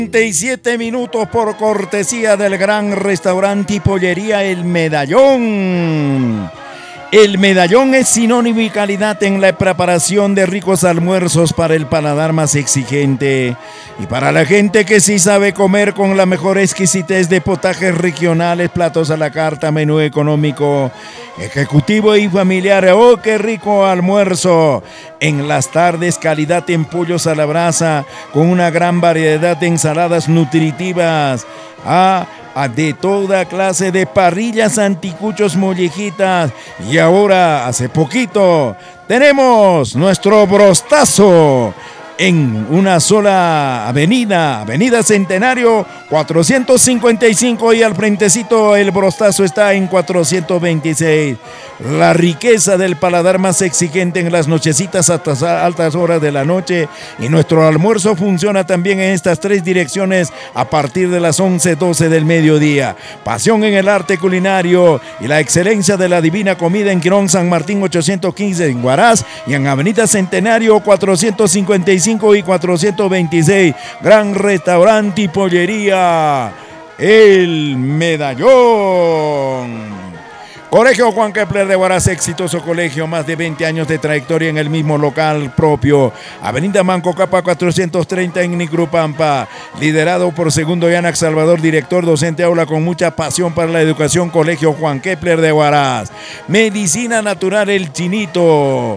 37 minutos por cortesía del gran restaurante y pollería El Medallón. El Medallón es sinónimo y calidad en la preparación de ricos almuerzos para el paladar más exigente y para la gente que sí sabe comer con la mejor exquisitez de potajes regionales, platos a la carta, menú económico, ejecutivo y familiar. ¡Oh, qué rico almuerzo! En las tardes, calidad en pollos a la brasa con una gran variedad de ensaladas nutritivas. De toda clase de parrillas, anticuchos, mollejitas. Y ahora, hace poquito, tenemos nuestro brostazo en una sola avenida Centenario 455, y al frentecito el brostazo está en 426. La riqueza del paladar más exigente en las nochecitas hasta altas horas de la noche, y nuestro almuerzo funciona también en estas tres direcciones a partir de las 11:12 del mediodía. Pasión en el arte culinario y la excelencia de la divina comida en Quirón San Martín 815 en Huaraz, y en avenida Centenario 455 y 426, gran restaurante y pollería El Medallón. Colegio Juan Kepler de Huaraz, exitoso colegio, más de 20 años de trayectoria en el mismo local propio. Avenida Manco Capa 430 en Nicrupampa. Liderado por Segundo Yanac Salvador, director docente aula con mucha pasión para la educación. Colegio Juan Kepler de Huaraz. Medicina Natural El Chinito.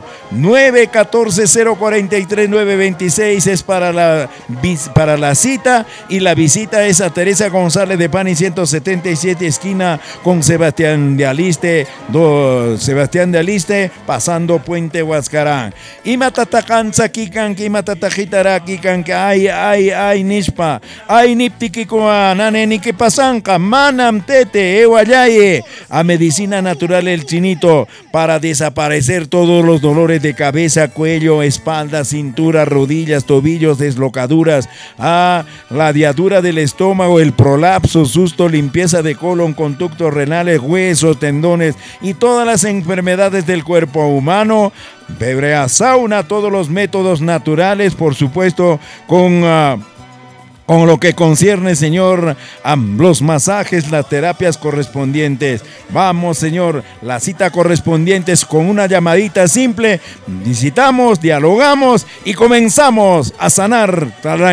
914-043-926 es para la cita, y la visita es a Teresa González de Pani 177 esquina con Sebastián de Aliste. Sebastián de Aliste, pasando Puente Huascarán. Y matatacanza kikan, y matatajitara kikan, ay nishpa, ay niptikikoa, nane ni que pasanca, manam tete, ewayaye. A Medicina Natural El Chinito, para desaparecer todos los dolores de cabeza, cuello, espalda, cintura, rodillas, tobillos, deslocaduras, la diadura del estómago, el prolapso, susto, limpieza de colon, conductos renales, huesos, tendones y todas las enfermedades del cuerpo humano. Bebrea Sauna, todos los métodos naturales, por supuesto, con lo que concierne, señor, a los masajes, las terapias correspondientes. Vamos, señor, la cita correspondiente es con una llamadita simple. Visitamos, dialogamos y comenzamos a sanar